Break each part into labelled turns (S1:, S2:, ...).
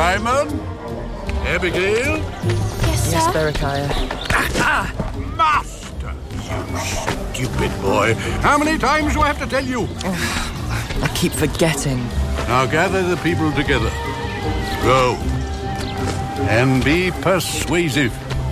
S1: Simon? Abigail?
S2: Yes, sir?
S3: Yes, Berechiah.
S1: Master! You stupid boy. How many times do I have to tell you?
S3: I keep forgetting.
S1: Now gather the people together. Go. And be persuasive.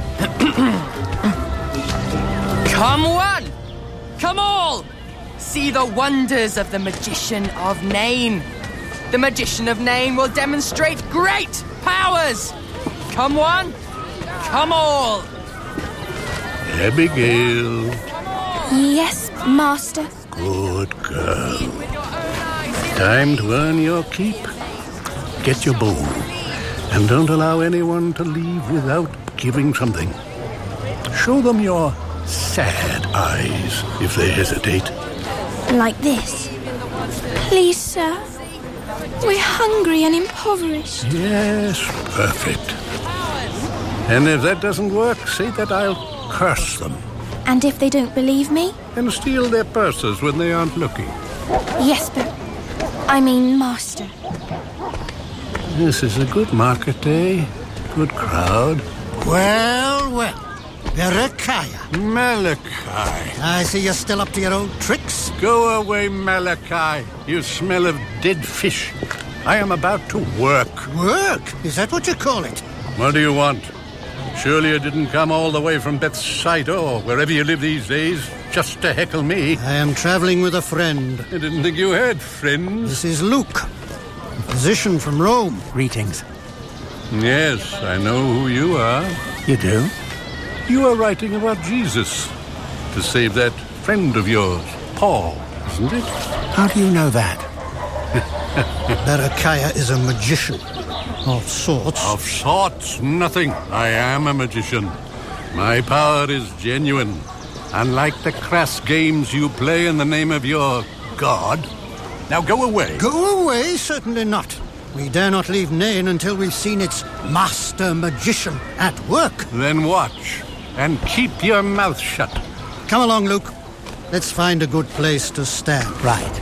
S3: Come one! Come all! See the wonders of the Magician of Nain. The Magician of Nain will demonstrate great powers. Come one, come all.
S1: Abigail.
S2: Yes, Master.
S1: Good girl. Time to earn your keep. Get your bowl. And don't allow anyone to leave without giving something. Show them your sad eyes if they hesitate.
S2: Like this. Please, sir. We're hungry and impoverished.
S1: Yes, perfect. And if that doesn't work, say that I'll curse them.
S2: And if they don't believe me?
S1: And steal their purses when they aren't looking.
S2: Yes, but... Master.
S1: This is a good market day. Good crowd.
S4: Well. Berechiah.
S1: Malachi.
S4: I see you're still up to your old tricks.
S1: Go away, Malachi. You smell of dead fish. I am about to work.
S4: Work? Is that what you call it?
S1: What do you want? Surely you didn't come all the way from Bethsaida or wherever you live these days just to heckle me.
S4: I am traveling with a friend.
S1: I didn't think you had friends.
S4: This is Luke, a physician from Rome.
S5: Greetings.
S1: Yes, I know who you are.
S5: You do?
S1: You are writing about Jesus to save that friend of yours, Paul, isn't it?
S5: How do you know that?
S4: Berechiah is a magician. Of sorts.
S1: Of sorts, nothing. I am a magician. My power is genuine. Unlike the crass games you play in the name of your God. Now go away.
S4: Go away? Certainly not. We dare not leave Nain until we've seen its master magician at work.
S1: Then watch, and keep your mouth shut.
S4: Come along, Luke. Let's find a good place to stand.
S5: Right.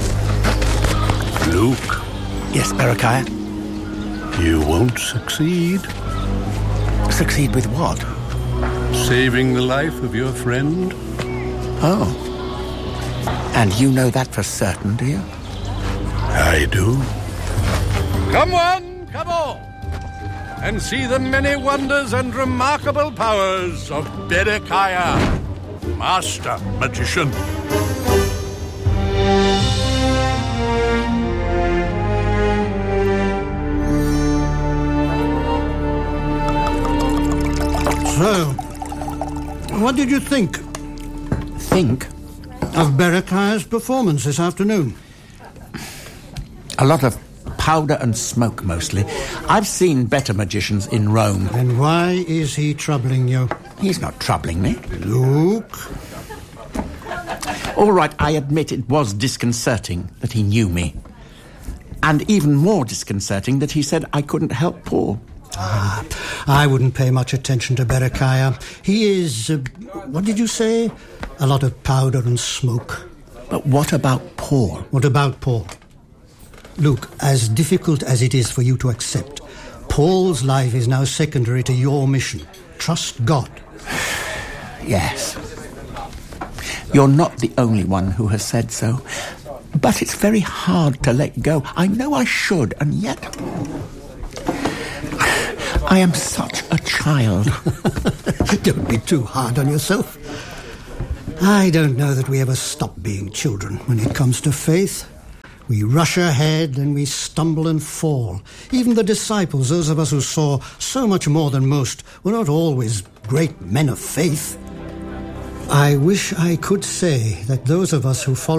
S1: Luke,
S5: Yes, Berechiah.
S1: you won't succeed.
S5: Succeed with what?
S1: Saving the life of your friend.
S5: Oh. And you know that for certain, do you?
S1: I do. Come one, come all, and see the many wonders and remarkable powers of Berechiah, Master Magician.
S4: So, what did you think
S5: Think?
S4: of Berechiah's performance this afternoon?
S5: A lot of powder and smoke, mostly. I've seen better magicians in Rome.
S4: And why is he troubling you?
S5: He's not troubling me.
S4: Luke?
S5: All right, I admit it was disconcerting that he knew me. And even more disconcerting that he said I couldn't help Paul.
S4: I wouldn't pay much attention to Berechiah. He is, what did you say? A lot of powder and smoke.
S5: But what about Paul?
S4: What about Paul? Luke, as difficult as it is for you to accept, Paul's life is now secondary to your mission. Trust God.
S5: Yes. You're not the only one who has said so. But it's very hard to let go. I know I should, and yet... I am such a child.
S4: Don't be too hard on yourself. I don't know that we ever stop being children when it comes to faith. We rush ahead and we stumble and fall. Even the disciples, those of us who saw so much more than most, were not always great men of faith. I wish I could say that those of us who follow